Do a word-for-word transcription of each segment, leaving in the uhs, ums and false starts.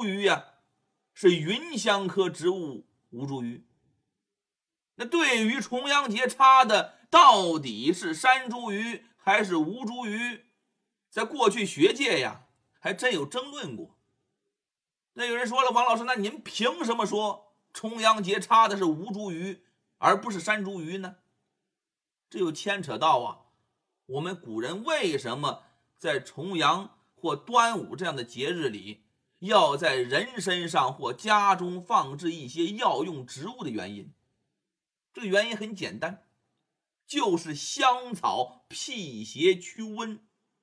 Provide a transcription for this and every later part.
茱萸呀、啊，是芸香科植物吴茱萸。那对于重阳节插的到底是山茱萸还是吴茱萸，在过去学界呀还真有争论过。那有人说了，王老师，那您凭什么说重阳节插的是吴茱萸而不是山茱萸呢？这又牵扯到啊，我们古人为什么在重阳或端午这样的节日里，要在人身上或家中放置一些药用植物的原因。这个原因很简单，就是香草辟邪驱瘟。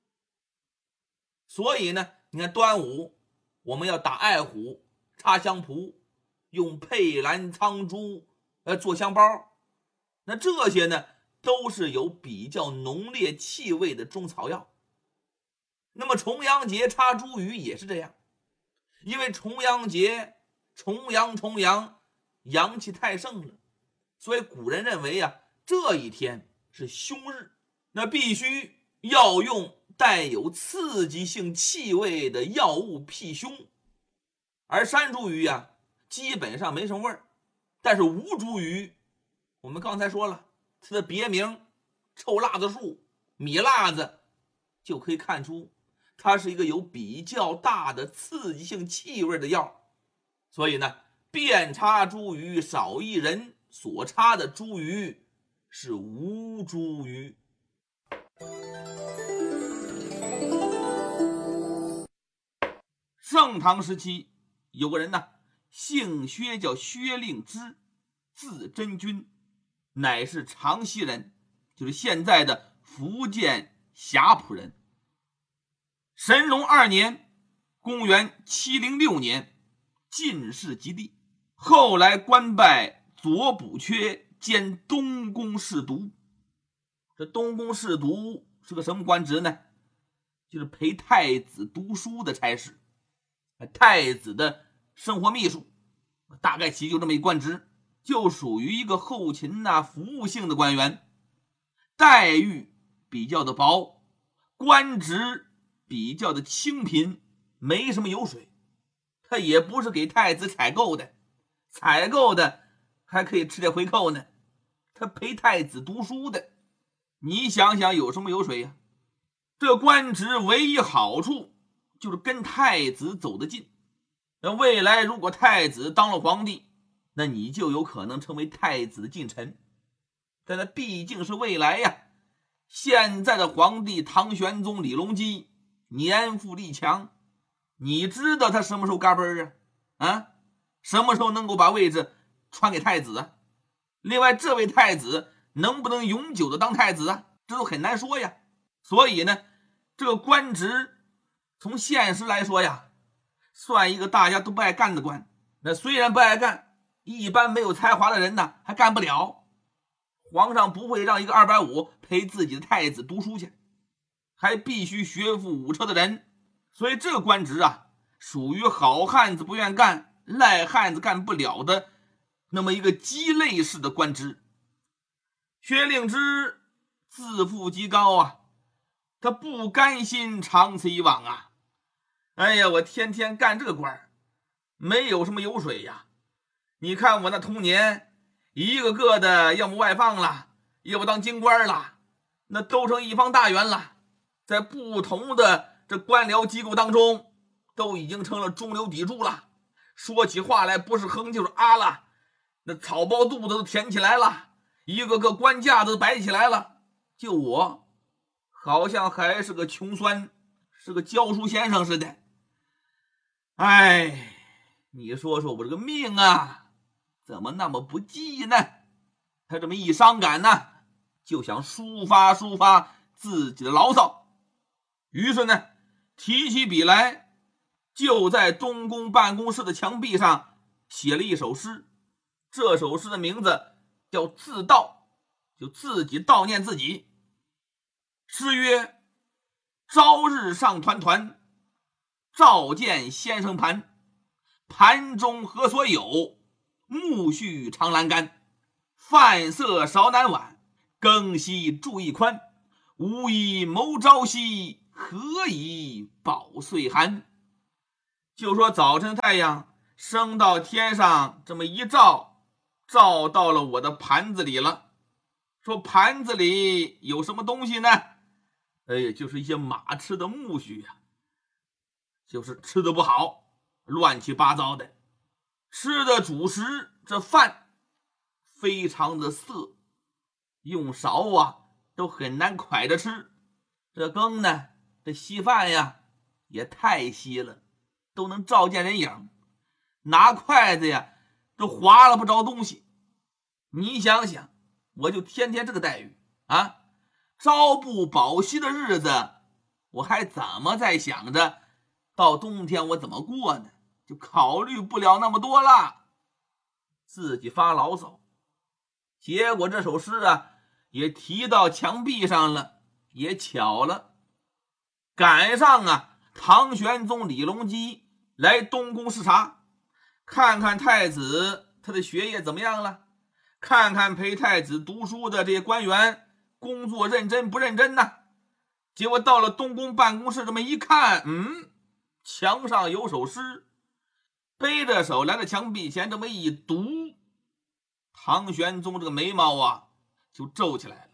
所以呢，你看端午我们要打艾虎、插香蒲，用佩兰、苍珠呃做香包，那这些呢都是有比较浓烈气味的中草药。那么重阳节插茱萸也是这样，因为重阳节重阳重阳，阳气太盛了，所以古人认为啊，这一天是凶日，那必须要用带有刺激性气味的药物辟凶。而山茱萸啊，基本上没什么味儿，但是吴茱萸，我们刚才说了，它的别名臭辣子树、米辣子，就可以看出它是一个有比较大的刺激性气味的药。所以呢，遍插茱萸少一人，所插的茱萸是吴茱萸。盛唐时期有个人呢，姓薛，叫薛令之，字真君，乃是长溪人，就是现在的福建霞浦人。神龙二年，公元七零六年，进士及第，后来官拜左补阙兼东宫侍读。这东宫侍读是个什么官职呢？就是陪太子读书的差事，太子的生活秘书，大概其就这么一官职，就属于一个后勤啊服务性的官员，待遇比较的薄，官职比较的清贫，没什么油水。他也不是给太子采购的，采购的还可以吃点回扣呢，他陪太子读书的，你想想有什么油水呀、啊？这官职唯一好处就是跟太子走得近，那未来如果太子当了皇帝，那你就有可能成为太子的近臣。但那毕竟是未来呀，现在的皇帝唐玄宗李隆基年富力强，你知道他什么时候嘎嘣啊？啊，什么时候能够把位置传给太子啊？另外，这位太子能不能永久的当太子啊？这都很难说呀。所以呢，这个官职从现实来说呀，算一个大家都不爱干的官。那虽然不爱干，一般没有才华的人呢还干不了。皇上不会让一个二百五陪自己的太子读书去，还必须学富五车的人。所以这个官职啊，属于好汉子不愿干，赖汉子干不了的那么一个鸡肋式的官职。薛令之自负极高啊，他不甘心长此以往啊。哎呀，我天天干这个官，没有什么油水呀。你看我那童年，一个个的要么外放了，要不当京官了，那都成一方大员了，在不同的这官僚机构当中，都已经成了中流砥柱了。说起话来不是哼就是啊了，那草包肚子都填起来了，一个个官架子都摆起来了。就我好像还是个穷酸，是个教书先生似的。哎，你说说我这个命啊，怎么那么不济呢？他这么一伤感呢，就想抒发抒发自己的牢骚。于是呢，提起笔来，就在东宫办公室的墙壁上写了一首诗。这首诗的名字叫自悼，就自己悼念自己。诗曰：朝日上团团，照见先生盘，盘中何所有？木须长栏杆。饭色少难晚，更惜注意宽。无以谋朝夕，何以保岁寒？ 就说早晨太阳升到天上，这么一照，照到了我的盘子里了。说盘子里有什么东西呢？哎，就是一些马吃的苜蓿呀、啊，就是吃的不好，乱七八糟的。吃的主食这饭非常的涩，用勺啊都很难蒯着吃。这羹呢，这稀饭呀也太稀了，都能照见人影，拿筷子呀都划了不着东西。你想想，我就天天这个待遇啊，朝不保夕的日子，我还怎么在想着到冬天我怎么过呢？就考虑不了那么多了，自己发牢骚。结果这首诗啊也提到墙壁上了。也巧了，赶上啊唐玄宗李隆基来东宫视察，看看太子他的学业怎么样了，看看陪太子读书的这些官员工作认真不认真呢。结果到了东宫办公室，这么一看，嗯，墙上有首诗，背着手来到墙壁前，这么一读，唐玄宗这个眉毛啊就皱起来了。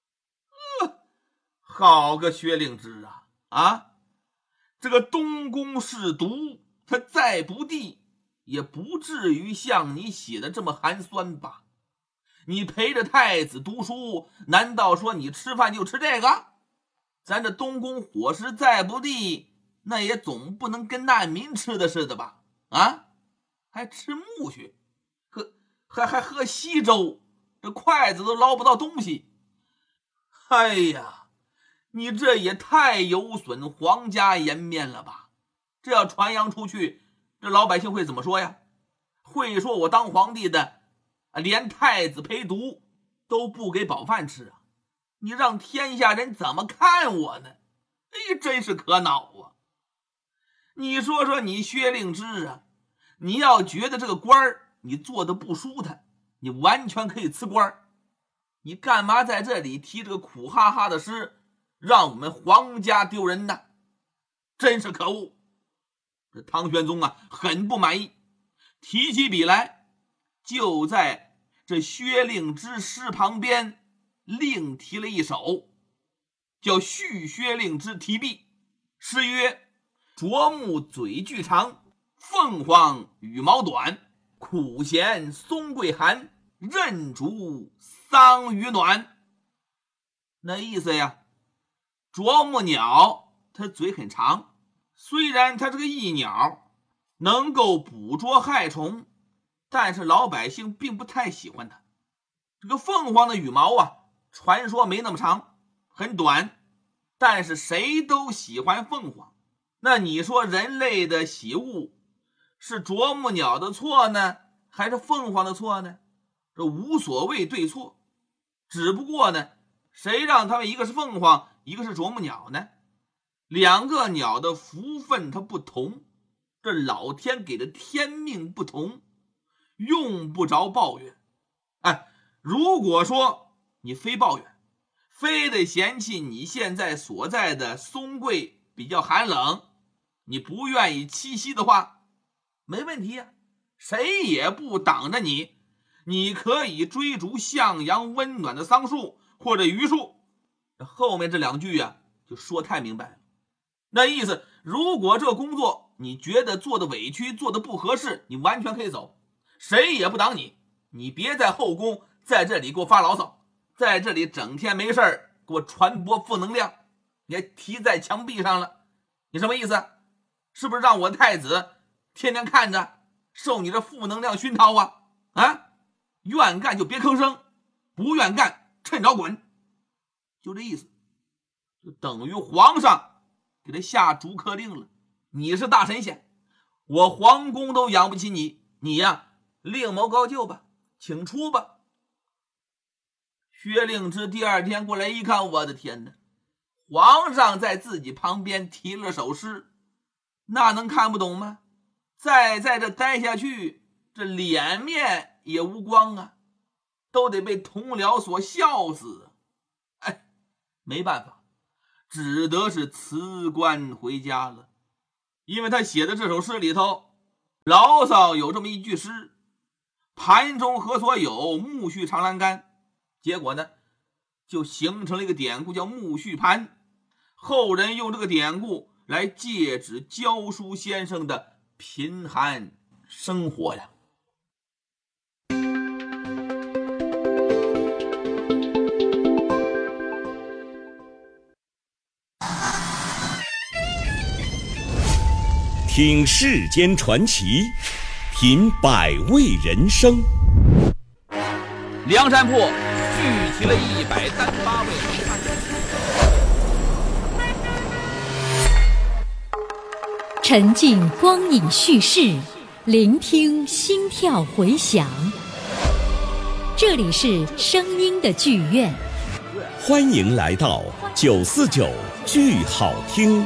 好个薛令之啊啊！这个东宫试读，他再不济也不至于像你写的这么寒酸吧？你陪着太子读书，难道说你吃饭就吃这个？咱这东宫伙食再不济，那也总不能跟难民吃的似的吧？啊，还吃苜蓿，喝还还喝稀粥，这筷子都捞不到东西。哎呀！你这也太有损皇家颜面了吧？这要传扬出去，这老百姓会怎么说呀？会说我当皇帝的连太子陪读都不给饱饭吃啊！你让天下人怎么看我呢？哎，真是可恼啊！你说说你薛令之啊，你要觉得这个官儿你做的不舒坦，你完全可以辞官，你干嘛在这里提这个苦哈哈的诗，让我们皇家丢人呢？真是可恶！这唐玄宗啊很不满意，提起笔来，就在这薛令之诗旁边另提了一首，叫《续薛令之题壁》。诗曰：啄木嘴巨长，凤凰羽毛短，苦咸松桂寒，任竹桑榆暖。那意思呀，啄木鸟它嘴很长，虽然它这个异鸟能够捕捉害虫，但是老百姓并不太喜欢它。这个凤凰的羽毛啊，传说没那么长，很短，但是谁都喜欢凤凰。那你说人类的喜恶是啄木鸟的错呢，还是凤凰的错呢？这无所谓对错，只不过呢，谁让他们一个是凤凰，一个是啄木鸟呢？两个鸟的福分它不同，这老天给的天命不同，用不着抱怨。哎，如果说你非抱怨，非得嫌弃你现在所在的松桂比较寒冷，你不愿意栖息的话，没问题呀、啊，谁也不挡着你，你可以追逐向阳温暖的桑树或者榆树。后面这两句啊就说太明白了，那意思如果这个工作你觉得做的委屈，做的不合适，你完全可以走，谁也不挡你。你别在后宫在这里给我发牢骚，在这里整天没事儿给我传播负能量，你还提在墙壁上了，你什么意思？是不是让我的太子天天看着受你这负能量熏陶啊？啊，愿干就别吭声，不愿干趁早滚，就这意思。就等于皇上给他下逐客令了，你是大神仙，我皇宫都养不起你，你呀另谋高就吧，请出吧。薛令之第二天过来一看，我的天哪，皇上在自己旁边提了首诗，那能看不懂吗？再在这待下去，这脸面也无光啊，都得被同僚所笑死。哎，没办法，只得是辞官回家了。 因为他写的这首诗里头牢骚有这么一句诗：盘中何所有，木须长栏杆。结果呢，就形成了一个典故，叫木须盘。后人用这个典故来借指教书先生的贫寒生活呀。 听世间传奇，品百味人生。 梁山泊聚集了一百单八位好汉， 沉浸光影叙事，聆听心跳回响。这里是声音的剧院， 欢迎来到九四九剧好听。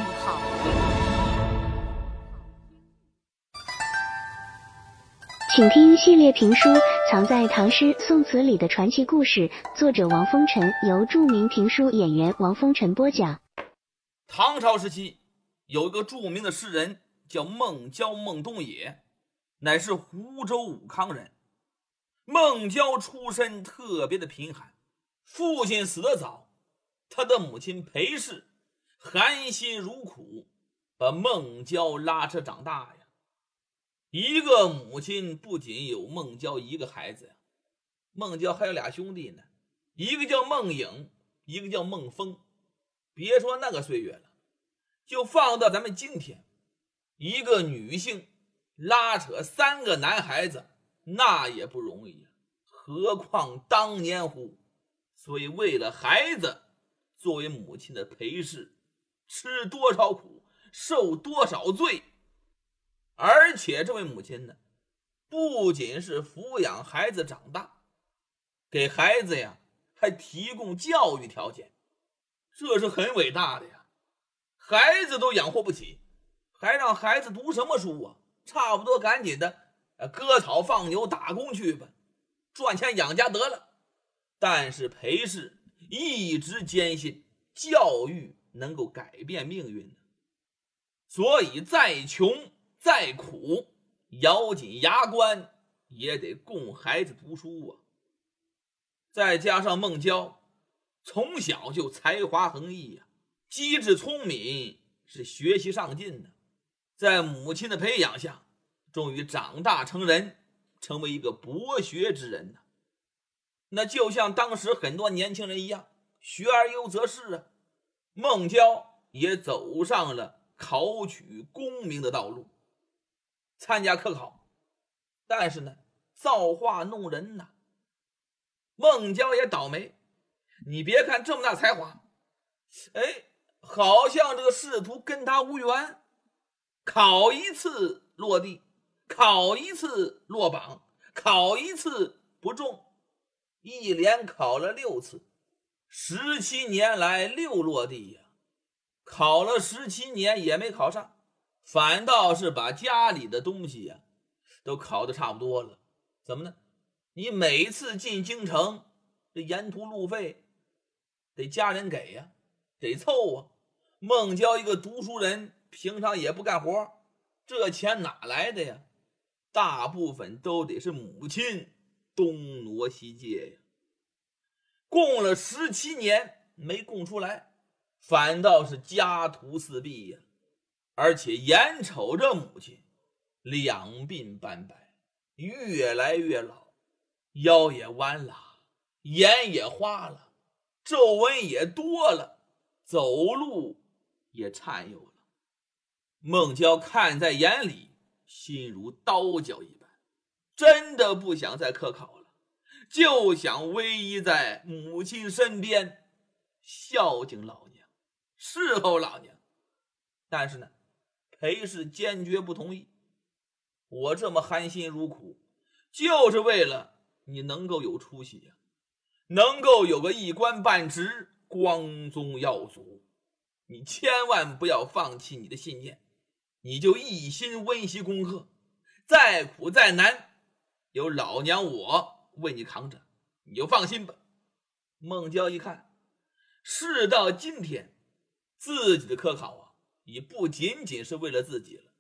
请听系列评书《藏在唐诗宋词里的传奇故事》，作者王风尘，由著名评书演员王风尘播讲。 唐朝时期有一个著名的诗人叫孟郊，孟东野，乃是湖州武康人。孟郊出身特别的贫寒，父亲死得早，他的母亲裴氏含辛茹苦把孟郊拉扯长大呀。一个母亲不仅有孟郊一个孩子呀，孟郊还有俩兄弟呢，一个叫孟颖，一个叫孟风。别说那个岁月了，就放到咱们今天，一个女性拉扯三个男孩子，那也不容易啊，何况当年乎？所以为了孩子，作为母亲的裴氏吃多少苦，受多少罪。而且这位母亲呢，不仅是抚养孩子长大，给孩子呀还提供教育条件，这是很伟大的呀。孩子都养活不起，还让孩子读什么书啊？差不多赶紧的割草放牛打工去吧，赚钱养家得了。但是裴氏一直坚信教育能够改变命运，所以再穷再苦，咬紧牙关也得供孩子读书啊。再加上孟郊从小就才华横溢呀、啊，机智聪明，是学习上进的。在母亲的培养下，终于长大成人，成为一个博学之人呢、啊。那就像当时很多年轻人一样，学而优则仕啊。孟郊也走上了考取功名的道路，参加科考，但是呢，造化弄人呐。孟郊也倒霉，你别看这么大才华，哎，好像这个仕途跟他无缘，考一次落地，考一次落榜，考一次不中，一连考了六次，十七年来六落地呀、啊，考了十七年也没考上。反倒是把家里的东西呀、啊、都考得差不多了。怎么呢？你每次进京城，这沿途路费得家人给呀、啊，得凑啊。孟郊一个读书人，平常也不干活，这钱哪来的呀？大部分都得是母亲东挪西借呀。供了十七年没供出来，反倒是家徒四壁呀。而且眼瞅着母亲两鬓斑白，越来越老，腰也弯了，眼也花了，皱纹也多了，走路也颤悠了。孟郊看在眼里，心如刀绞一般，真的不想再科考了，就想偎依在母亲身边，孝敬老娘，侍候老娘。但是呢，裴氏坚决不同意。我这么含辛茹苦，就是为了你能够有出息呀、啊，能够有个一官半职，光宗耀祖。你千万不要放弃你的信念，你就一心温习功课，再苦再难，有老娘我为你扛着，你就放心吧。孟郊一看，事到今天，自己的科考啊，已不仅仅是为了自己了，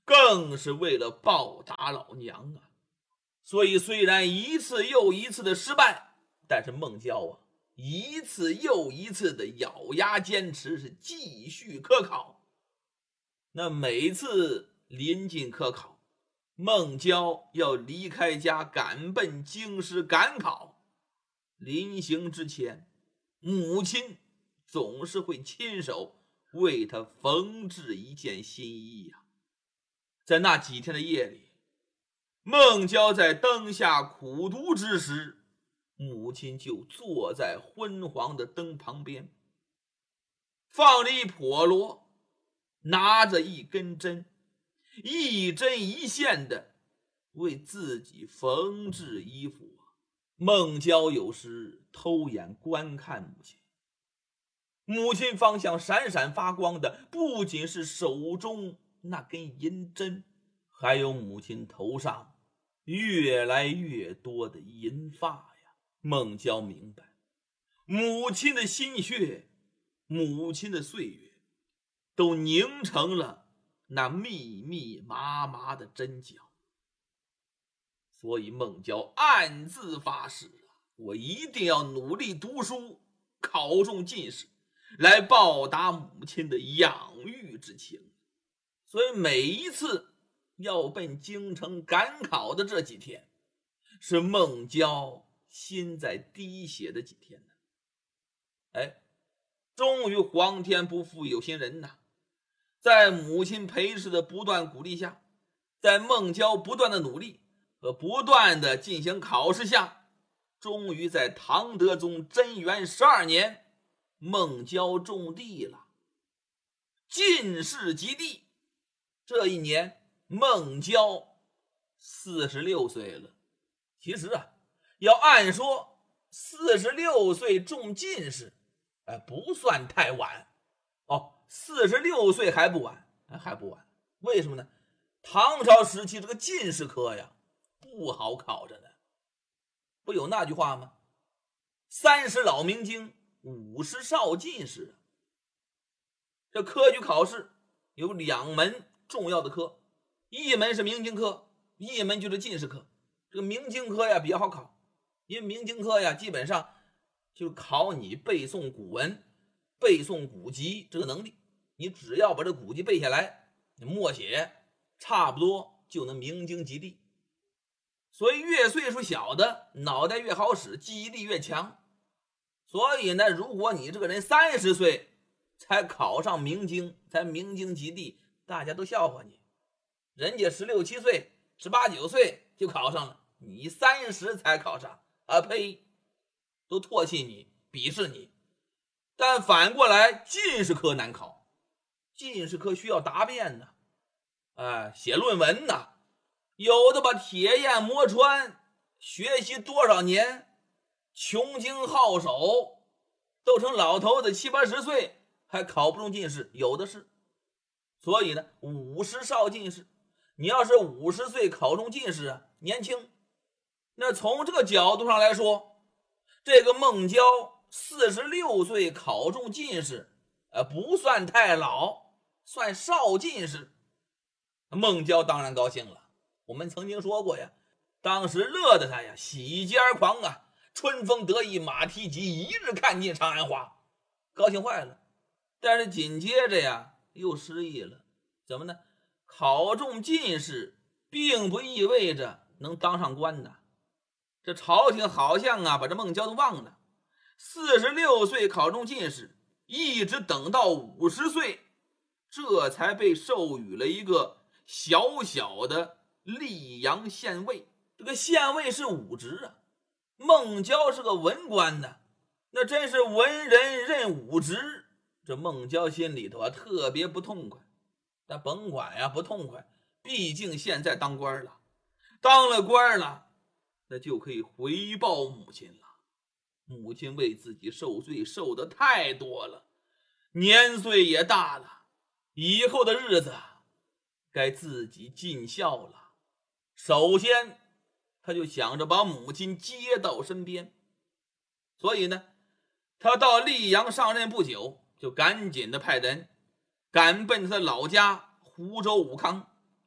更是为了报答老娘啊。所以虽然一次又一次的失败，但是孟郊啊一次又一次的咬牙坚持，是继续科考。那每次临近科考，孟郊要离开家赶奔京师赶考，临行之前，母亲总是会亲手为他缝制一件新衣呀、啊。在那几天的夜里，孟郊在灯下苦读之时，母亲就坐在昏黄的灯旁边，放着一笸箩，拿着一根针，一针一线的为自己缝制衣服。孟郊有时偷眼观看母亲，母亲方向闪闪发光的不仅是手中那根银针，还有母亲头上越来越多的银发呀。孟郊明白，母亲的心血，母亲的岁月，都凝成了那密密麻麻的针脚。所以孟郊暗自发誓，我一定要努力读书，考中进士，来报答母亲的养育之情。所以每一次要奔京城赶考的这几天，是孟郊心在滴血的几天呢。哎，终于皇天不负有心人呐，在母亲裴氏的不断鼓励下，在孟郊不断的努力和不断的进行考试下，终于在唐德宗贞元十二年，孟郊中第了，进士及第。这一年孟郊四十六岁了。其实啊，要按说四十六岁中进士，哎，不算太晚哦。四十六岁还不晚，还不晚。为什么呢？唐朝时期这个进士科呀，不好考着呢。不有那句话吗？三十老明经，五十少进士。这科举考试有两门重要的科，一门是明经科，一门就是进士科。这个明经科呀比较好考，因为明经科呀基本上就考你背诵古文、背诵古籍这个能力。你只要把这古籍背下来，你默写，差不多就能明经及第。所以越岁数小的脑袋越好使，记忆力越强。所以呢，如果你这个人三十岁才考上明经，才明经及第，大家都笑话你。人家十六七岁、十八九岁就考上了，你三十才考上啊！呸，都唾弃你，鄙视你。但反过来，进士科难考，进士科需要答辩呢，哎，写论文呢。有的把铁砚磨穿，学习多少年，穷经好手，都成老头子七八十岁还考不中进士，有的是。所以呢，五十少进士，你要是五十岁考中进士啊，年轻。那从这个角度上来说，这个孟郊四十六岁考中进士，呃，不算太老，算少进士。孟郊当然高兴了。我们曾经说过呀，当时乐得他呀喜极而狂啊，春风得意马蹄疾，一日看尽长安花，高兴坏了。但是紧接着呀又失忆了。怎么呢？考中进士并不意味着能当上官的。这朝廷好像啊把这孟郊都忘了。四十六岁考中进士，一直等到五十岁，这才被授予了一个小小的溧阳县尉。这个县尉是武职啊，孟郊是个文官呢，那真是文人任武职。这孟郊心里头啊特别不痛快，但甭管呀不痛快，毕竟现在当官了，当了官了，那就可以回报母亲了。母亲为自己受罪受得太多了，年岁也大了，以后的日子该自己尽孝了。首先他就想着把母亲接到身边，所以呢他到溧阳上任不久，就赶紧的派人赶奔他的老家湖州武康，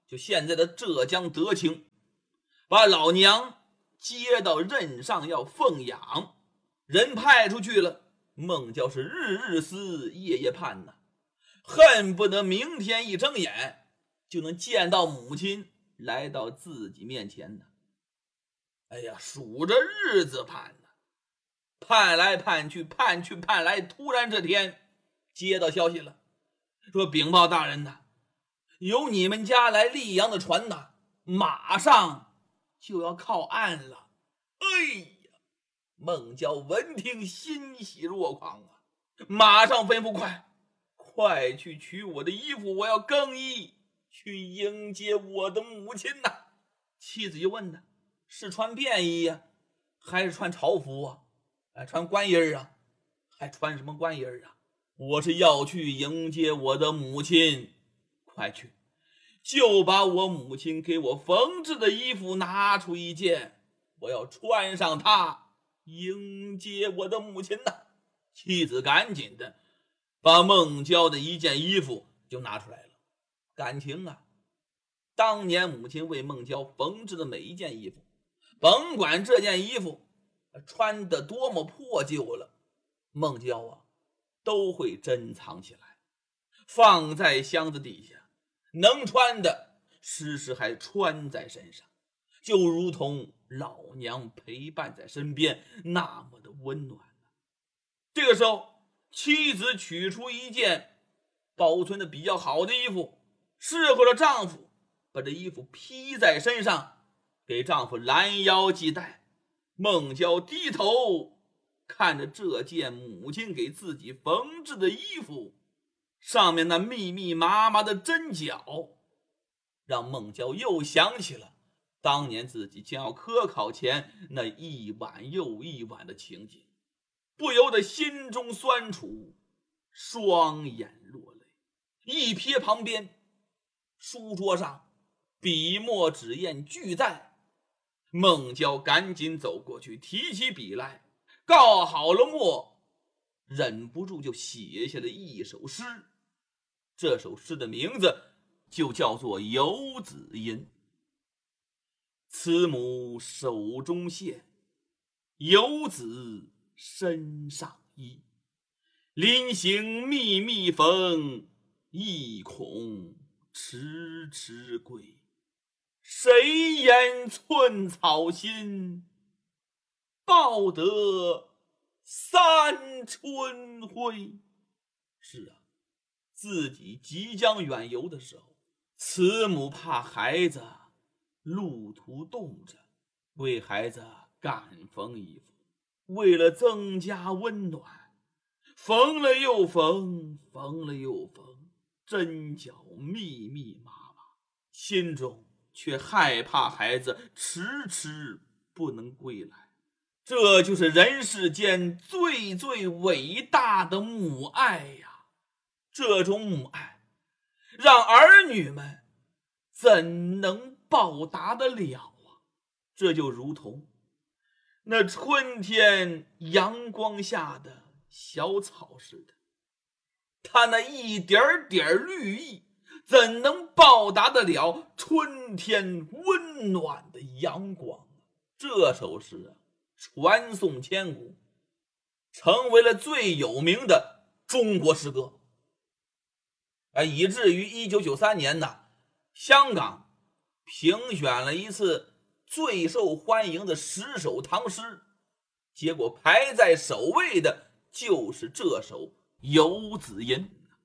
就现在的浙江德清，把老娘接到任上要奉养，人派出去了，孟郊是日日思夜夜盼呐，恨不得明天一睁眼就能见到母亲来到自己面前呢。哎呀，数着日子盼呢，盼来盼去，盼去盼来，突然这天接到消息了，说禀报大人呐，有你们家来溧阳的船呐，马上就要靠岸了。哎呀，孟郊闻听欣喜若狂啊，马上吩咐快快去取我的衣服，我要更衣去迎接我的母亲呐。妻子就问他，是穿便衣呀、啊，还是穿朝服啊？哎，穿官衣啊？还穿什么官衣啊？我是要去迎接我的母亲，快去，就把我母亲给我缝制的衣服拿出一件，我要穿上它迎接我的母亲呐。妻子赶紧的把孟郊的一件衣服就拿出来了。感情啊，当年母亲为孟郊缝制的每一件衣服，甭管这件衣服穿得多么破旧了，孟郊啊都会珍藏起来，放在箱子底下，能穿的时时还穿在身上，就如同老娘陪伴在身边，那么的温暖。这个时候，妻子取出一件保存的比较好的衣服，伺候着丈夫，把这衣服披在身上，给丈夫拦腰系带。孟郊低头看着这件母亲给自己缝制的衣服，上面那密密麻麻的针脚，让孟郊又想起了当年自己将要科考前那一晚又一晚的情景，不由得心中酸楚，双眼落泪。一瞥旁边书桌上笔墨纸砚俱在，孟郊赶紧走过去，提起笔来，告好了墨，忍不住就写下了一首诗。这首诗的名字就叫做《游子吟》。慈母手中线，游子身上衣。临行密密缝，意恐迟迟归。谁言寸草心，报得三春晖。是啊，自己即将远游的时候，慈母怕孩子路途冻着，为孩子赶缝衣服，为了增加温暖，缝了又缝，缝了又缝，针脚密密麻麻，心中却害怕孩子迟迟不能归来。这就是人世间最最伟大的母爱呀！这种母爱让儿女们怎能报答得了啊？这就如同那春天阳光下的小草似的，它那一点点绿意怎能报答得了春天温暖的阳光？这首诗啊，传颂千古，成为了最有名的中国诗歌。哎，以至于一九九三年呢，香港评选了一次最受欢迎的十首唐诗，结果排在首位的就是这首《游子吟》。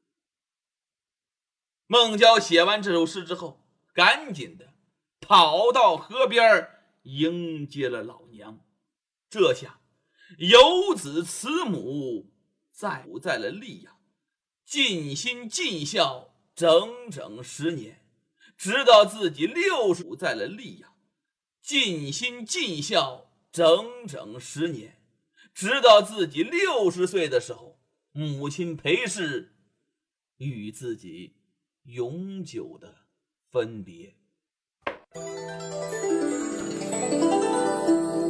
孟郊写完这首诗之后，赶紧的跑到河边迎接了老娘。这下游子慈母在在了溧阳，尽心尽孝整整十年，直到自己六十在了溧阳，尽心尽孝整整十年，直到自己六十岁的时候，母亲裴氏与自己永久的分别。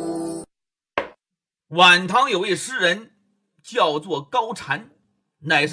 晚唐有位诗人叫做高禅，乃是